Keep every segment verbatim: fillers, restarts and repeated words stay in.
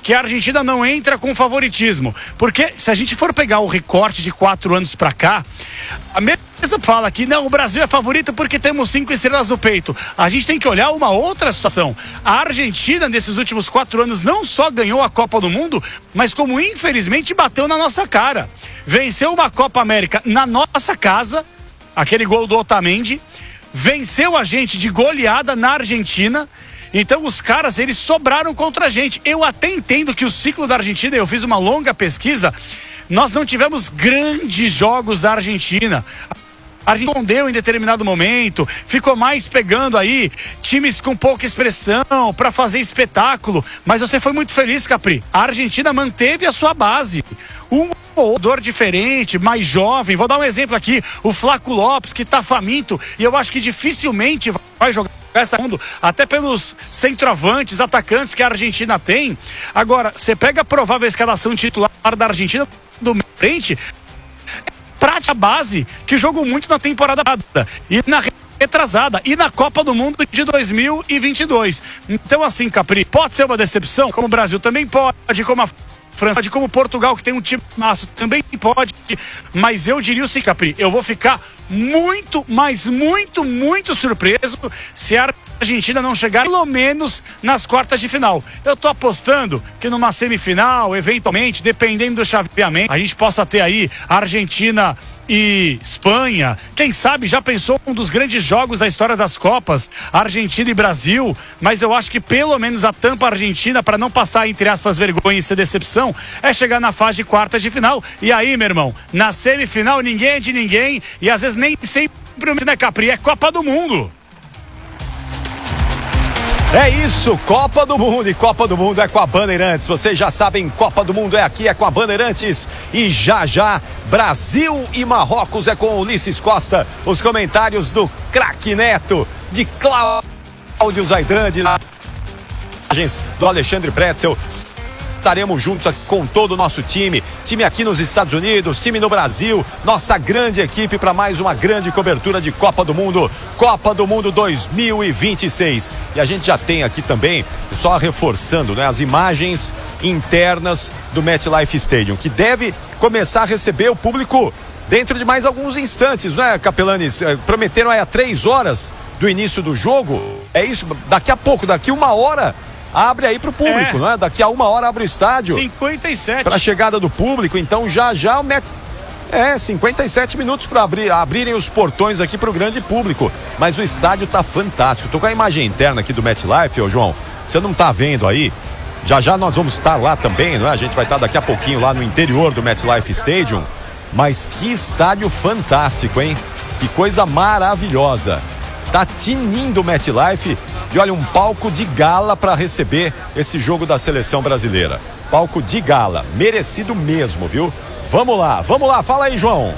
que a Argentina não entra com favoritismo. Porque se a gente for pegar o recorte de quatro anos pra cá, a mesma fala que não, o Brasil é favorito porque temos cinco estrelas no peito. A gente tem que olhar uma outra situação. A Argentina, nesses últimos quatro anos, não só ganhou a Copa do Mundo, mas como infelizmente bateu na nossa cara. Venceu uma Copa América na nossa casa, aquele gol do Otamendi, venceu a gente de goleada na Argentina. Então os caras, eles sobraram contra a gente. Eu até entendo que o ciclo da Argentina, eu fiz uma longa pesquisa, nós não tivemos grandes jogos da Argentina. A Argentina escondeu em determinado momento, ficou mais pegando aí times com pouca expressão para fazer espetáculo, mas você foi muito feliz, Capri. A Argentina manteve a sua base. Um jogador diferente, mais jovem. Vou dar um exemplo aqui, o Flaco Lopes, que tá faminto, e eu acho que dificilmente vai jogar essa mundo, até pelos centroavantes, atacantes que a Argentina tem. Agora, você pega a provável escalação titular da Argentina do frente, prática base que jogou muito na temporada e na retrasada e na Copa do Mundo de dois mil e vinte e dois. Então assim, Capri, pode ser uma decepção, como o Brasil também pode, como a França, como Portugal, que tem um time maço, também pode, mas eu diria o seguinte, Capri, eu vou ficar muito, mas muito, muito surpreso se a Argentina não chegar pelo menos nas quartas de final. Eu tô apostando que numa semifinal, eventualmente, dependendo do chaveamento, a gente possa ter aí a Argentina e Espanha. Quem sabe já pensou um dos grandes jogos da história das Copas, Argentina e Brasil, mas eu acho que pelo menos a tampa argentina, para não passar, entre aspas, vergonha e ser decepção, é chegar na fase de quartas de final. E aí, meu irmão, na semifinal ninguém é de ninguém e às vezes nem sempre, né, Capri? É Copa do Mundo. É isso, Copa do Mundo, e Copa do Mundo é com a Bandeirantes. Vocês já sabem, Copa do Mundo é aqui, é com a Bandeirantes. E já já, Brasil e Marrocos é com o Ulisses Costa. Os comentários do craque Neto, de Cláudio Zaidan, de do Alexandre Pretzel. Estaremos juntos aqui com todo o nosso time, time aqui nos Estados Unidos, time no Brasil, nossa grande equipe para mais uma grande cobertura de Copa do Mundo, Copa do Mundo dois mil e vinte e seis. E a gente já tem aqui também, só reforçando, né, as imagens internas do MetLife Stadium, que deve começar a receber o público dentro de mais alguns instantes, não é, Capelanes? Prometeram aí a três horas do início do jogo, é isso, daqui a pouco, daqui uma hora... abre aí pro público, é. Né? Daqui a uma hora abre o estádio. cinquenta e sete. Para a chegada do público, então já já o Met... É, cinquenta e sete minutos para abrir, abrirem os portões aqui pro grande público. Mas o estádio tá fantástico. Tô com a imagem interna aqui do MetLife, ô João. Você não tá vendo aí? Já já nós vamos estar lá também, não é? A gente vai estar daqui a pouquinho lá no interior do MetLife Stadium. Mas que estádio fantástico, hein? Que coisa maravilhosa. Tá tinindo o MetLife. E olha, um palco de gala para receber esse jogo da seleção brasileira. Palco de gala, merecido mesmo, viu? Vamos lá, vamos lá, fala aí, João.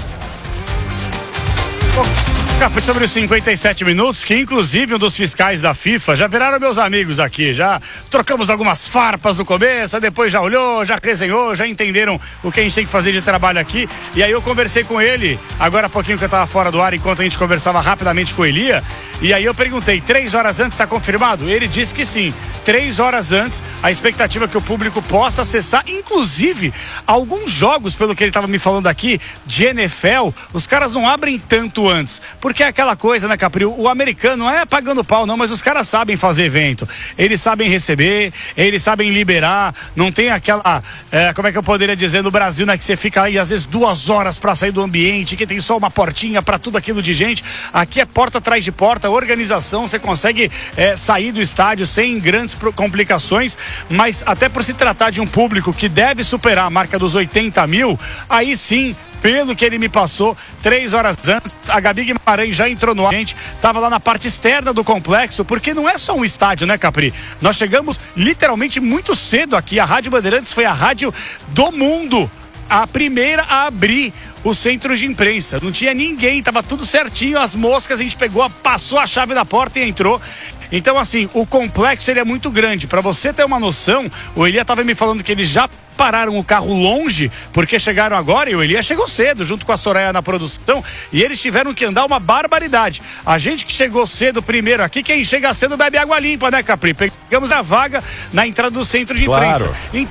Sobre os cinquenta e sete minutos, que inclusive um dos fiscais da FIFA já viraram meus amigos aqui, já trocamos algumas farpas no começo, depois já olhou, já resenhou, já entenderam o que a gente tem que fazer de trabalho aqui, e aí eu conversei com ele, agora há pouquinho que eu tava fora do ar, enquanto a gente conversava rapidamente com o Elia, e aí eu perguntei, três horas antes está confirmado? Ele disse que sim, três horas antes, a expectativa é que o público possa acessar, inclusive, alguns jogos, pelo que ele estava me falando aqui, de N F L, os caras não abrem tanto antes, porque Porque é aquela coisa, né, Capri? O americano não é pagando pau, não, mas os caras sabem fazer evento. Eles sabem receber, eles sabem liberar. Não tem aquela, é, como é que eu poderia dizer, no Brasil, né, que você fica aí às vezes duas horas pra sair do ambiente, que tem só uma portinha pra tudo aquilo de gente. Aqui é porta atrás de porta, organização, você consegue é, sair do estádio sem grandes complicações, mas até por se tratar de um público que deve superar a marca dos oitenta mil, aí sim, pelo que ele me passou, três horas antes, a Gabi Guimarães já entrou no ar, a gente estava lá na parte externa do complexo, porque não é só um estádio, né, Capri? Nós chegamos literalmente muito cedo aqui, a Rádio Bandeirantes foi a rádio do mundo, a primeira a abrir o centro de imprensa, não tinha ninguém, tava tudo certinho, as moscas a gente pegou, passou a chave da porta e entrou. Então assim, o complexo ele é muito grande, para você ter uma noção, o Elia tava me falando que eles já pararam o carro longe, porque chegaram agora, e o Elia chegou cedo, junto com a Soraya na produção, e eles tiveram que andar uma barbaridade. A gente que chegou cedo primeiro aqui, quem chega cedo bebe água limpa, né, Capri? Pegamos a vaga na entrada do centro de imprensa. Claro.